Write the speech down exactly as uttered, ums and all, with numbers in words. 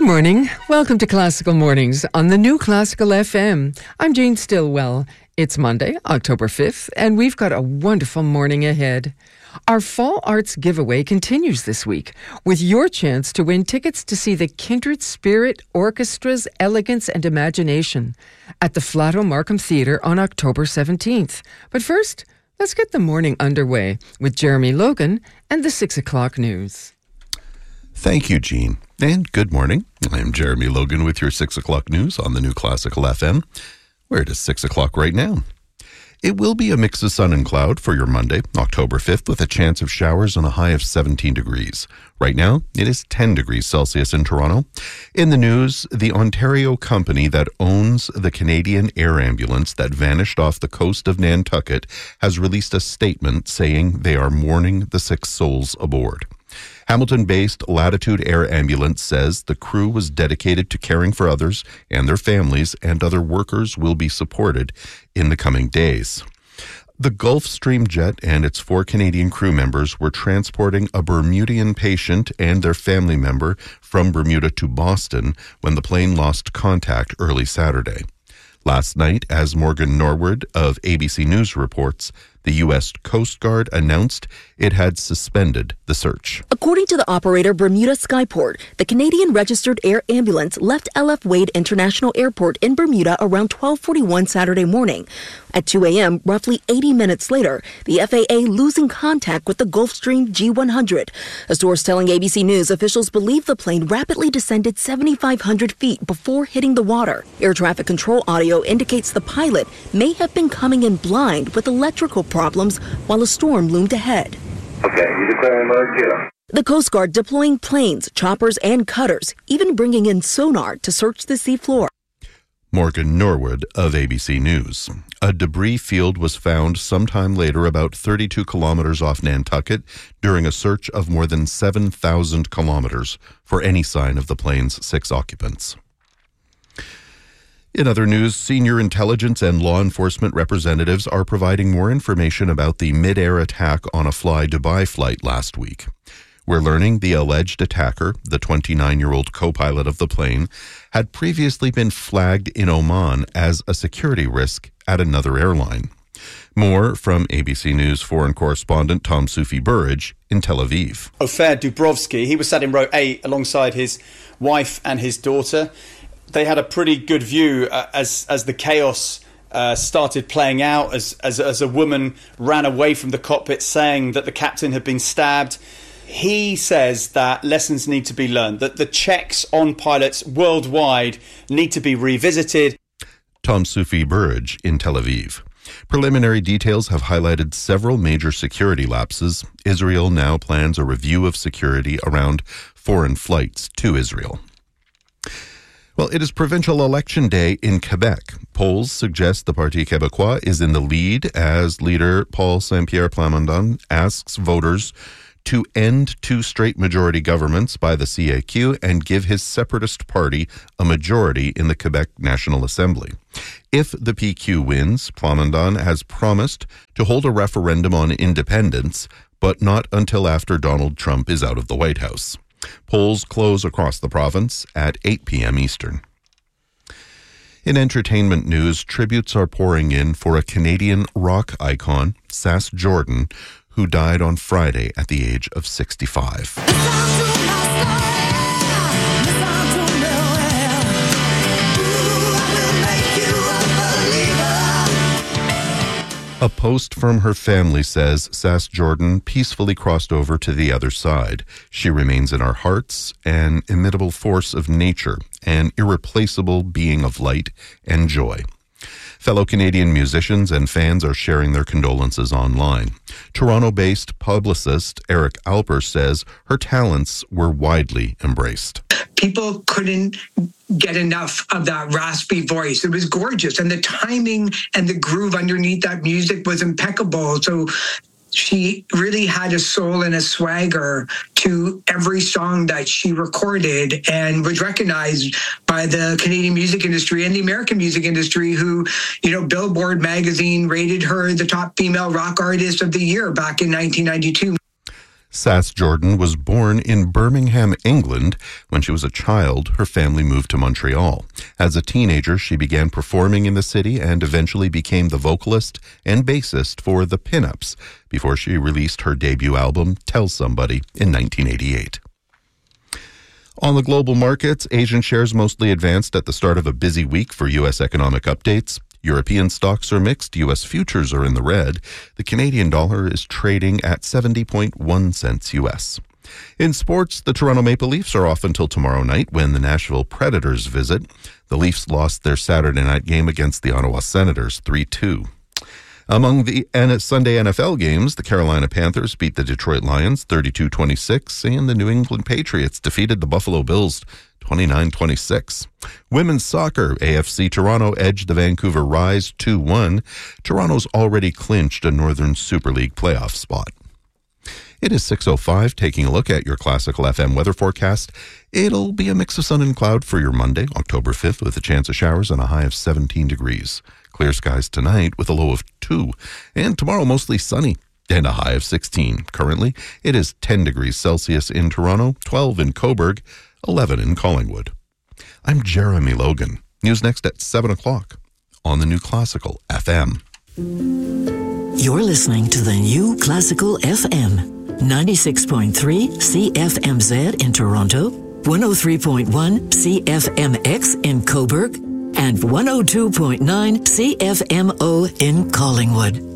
morning. Welcome to Classical Mornings on the new Classical F M. I'm Jane Stillwell. It's Monday, October fifth, and we've got a wonderful morning ahead. Our Fall Arts giveaway continues this week with your chance to win tickets to see the Kindred Spirit Orchestra's Elegance and Imagination at the Flato Markham Theatre on October seventeenth. But first, let's get the morning underway with Jeremy Logan and the six o'clock news. Thank you, Jean. And good morning. I'm Jeremy Logan with your six o'clock news on the new Classical F M. Where it is six o'clock right now. It will be a mix of sun and cloud for your Monday, October fifth, with a chance of showers and a high of seventeen degrees. Right now, it is ten degrees Celsius in Toronto. In the news, the Ontario company that owns the Canadian Air Ambulance that vanished off the coast of Nantucket has released a statement saying they are mourning the six souls aboard. Hamilton-based Latitude Air Ambulance says the crew was dedicated to caring for others and their families, and other workers will be supported in the coming days. The Gulfstream jet and its four Canadian crew members were transporting a Bermudian patient and their family member from Bermuda to Boston when the plane lost contact early Saturday. Last night, as Morgan Norwood of A B C News reports, the U S Coast Guard announced it had suspended the search. According to the operator Bermuda Skyport, the Canadian Registered Air Ambulance left L F Wade International Airport in Bermuda around twelve forty-one Saturday morning. At two a.m., roughly eighty minutes later, the F A A losing contact with the Gulfstream G one hundred. A source telling A B C News officials believe the plane rapidly descended seventy-five hundred feet before hitting the water. Air traffic control audio indicates the pilot may have been coming in blind with electrical problems while a storm loomed ahead. Okay, you declare emergency. The Coast Guard deploying planes, choppers, and cutters, even bringing in sonar to search the seafloor. Morgan Norwood of A B C News. A debris field was found sometime later about thirty-two kilometers off Nantucket during a search of more than seven thousand kilometers for any sign of the plane's six occupants. In other news, senior intelligence and law enforcement representatives are providing more information about the mid-air attack on a Fly Dubai flight last week. We're learning the alleged attacker, the twenty-nine-year-old co-pilot of the plane, had previously been flagged in Oman as a security risk at another airline. More from A B C News foreign correspondent Tom Sufi-Burridge in Tel Aviv. Ofer Dubrovsky, he was sat in row eight alongside his wife and his daughter. They had a pretty good view uh, as as the chaos uh, started playing out, as, as as a woman ran away from the cockpit saying that the captain had been stabbed. He says that lessons need to be learned, that the checks on pilots worldwide need to be revisited. Tom Sufi-Burridge in Tel Aviv. Preliminary details have highlighted several major security lapses. Israel now plans a review of security around foreign flights to Israel. Well, it is provincial election day in Quebec. Polls suggest the Parti Québécois is in the lead as leader Paul Saint-Pierre Plamondon asks voters to end two straight majority governments by the C A Q and give his separatist party a majority in the Quebec National Assembly. If the P Q wins, Plamondon has promised to hold a referendum on independence, but not until after Donald Trump is out of the White House. Polls close across the province at eight p.m. Eastern. In entertainment news, tributes are pouring in for a Canadian rock icon, Sass Jordan, who died on Friday at the age of sixty-five. A post from her family says Sass Jordan peacefully crossed over to the other side. She remains in our hearts, an inimitable force of nature, an irreplaceable being of light and joy. Fellow Canadian musicians and fans are sharing their condolences online. Toronto-based publicist Eric Alper says her talents were widely embraced. People couldn't get enough of that raspy voice. It was gorgeous. And the timing and the groove underneath that music was impeccable. So she really had a soul and a swagger to every song that she recorded, and was recognized by the Canadian music industry and the American music industry, who, you know, Billboard magazine rated her the top female rock artist of the year back in nineteen ninety-two. Sass Jordan was born in Birmingham, England. When she was a child, her family moved to Montreal. As a teenager, she began performing in the city and eventually became the vocalist and bassist for The Pinups before she released her debut album, Tell Somebody, in nineteen eighty-eight. On the global markets, Asian shares mostly advanced at the start of a busy week for U S economic updates. European stocks are mixed. U S futures are in the red. The Canadian dollar is trading at seventy point one cents U S. In sports, the Toronto Maple Leafs are off until tomorrow night when the Nashville Predators visit. The Leafs lost their Saturday night game against the Ottawa Senators three two. Among the Sunday N F L games, the Carolina Panthers beat the Detroit Lions thirty-two twenty-six, and the New England Patriots defeated the Buffalo Bills twenty-nine twenty-six. Women's soccer, A F C Toronto edged the Vancouver Rise two one. Toronto's already clinched a Northern Super League playoff spot. It is six oh five, taking a look at your Classical F M weather forecast. It'll be a mix of sun and cloud for your Monday, October fifth, with a chance of showers and a high of seventeen degrees. Clear skies tonight with a low of two. And tomorrow, mostly sunny and a high of sixteen. Currently, it is ten degrees Celsius in Toronto, twelve in Cobourg, eleven in Collingwood. I'm Jeremy Logan. News next at seven o'clock on the New Classical F M. You're listening to the New Classical F M, ninety-six point three C F M Z in Toronto, one oh three point one C F M X in Cobourg, and one oh two point nine C F M O in Collingwood.